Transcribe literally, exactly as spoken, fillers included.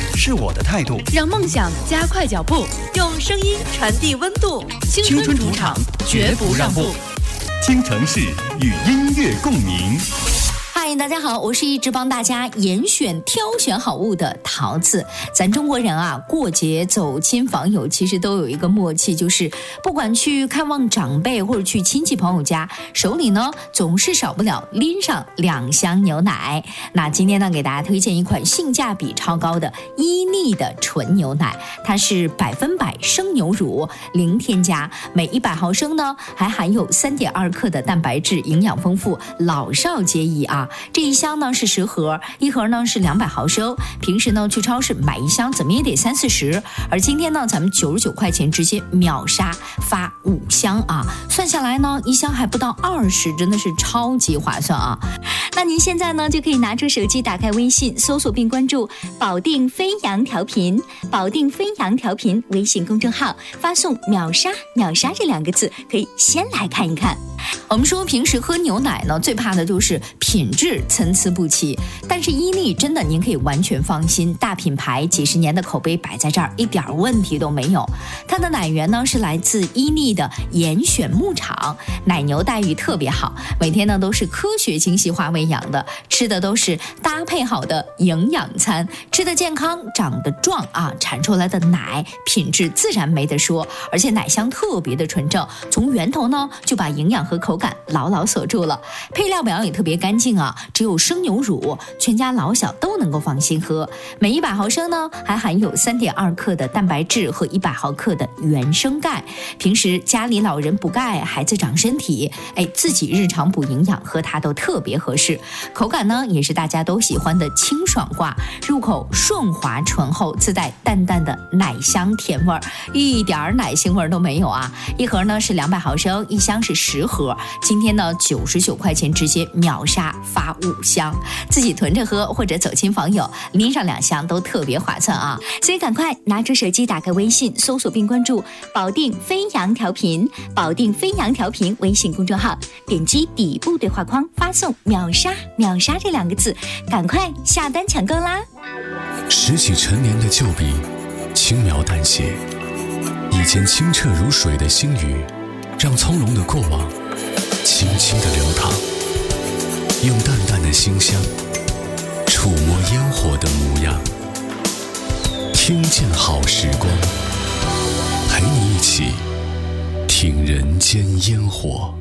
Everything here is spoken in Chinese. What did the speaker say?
是我的态度， 让梦想加快脚步， 用声音传递温度。 青春主场，绝不让步。 京城市与音乐共鸣。 嗨，大家好，我是一直帮大家严选挑选好物的桃子。咱中国人啊，过节走亲访友其实都有一个默契，就是不管去看望长辈或者去亲戚朋友家，手里呢总是少不了拎上两箱牛奶。那今天呢，给大家推荐一款性价比超高的伊利的纯牛奶，它是百分百生牛乳，零添加，每一百毫升呢还含有 三点二 克的蛋白质，营养丰富，老少皆宜啊。这一箱呢是十盒，一盒呢是两百毫升，平时呢去超市买一箱怎么也得三四十，而今天呢咱们九十九块钱直接秒杀，发五箱啊，算下来呢一箱还不到二十，真的是超级划算啊。那您现在呢就可以拿出手机，打开微信，搜索并关注保定飞扬调频，保定飞扬调频微信公众号，发送秒杀秒杀这两个字，可以先来看一看。我们说平时喝牛奶呢，最怕的就是品质参差不齐，但是伊利真的您可以完全放心，大品牌几十年的口碑摆在这儿，一点问题都没有。它的奶源呢是来自伊利的严选牧场，奶牛待遇特别好，每天呢都是科学精细化喂养的，吃的都是搭配好的营养餐，吃得健康，长得壮啊，产出来的奶品质自然没得说，而且奶香特别的纯正，从源头呢就把营养和口感牢牢锁住了。配料表也特别干净啊，只有生牛乳，全家老小都能够放心喝。每一百毫升呢还含有 三点二 克的蛋白质和一百毫克的原生钙，平时家里老人补钙，孩子长身体，哎，自己日常补营养喝它都特别合适。口感呢也是大家都喜欢的清爽挂，入口顺滑醇厚，自带淡淡的奶香甜味儿，一点奶腥味儿都没有啊。一盒呢是两百毫升，一箱是十盒，今天呢九十九块钱直接秒杀，发五箱，自己囤着喝或者走亲访友拎上两箱都特别划算啊。所以赶快拿出手机，打开微信，搜索并关注保定飞扬调频，保定飞扬调频微信公众号，点击底部对话框，发送秒杀秒杀这两个字，赶快下单抢购啦。 拾起陈年的旧笔，轻描淡写，一间清澈如水的星宇，让从容的过往轻轻地流淌，用淡淡的馨香触摸烟火的模样，听见好时光，陪你一起听人间烟火。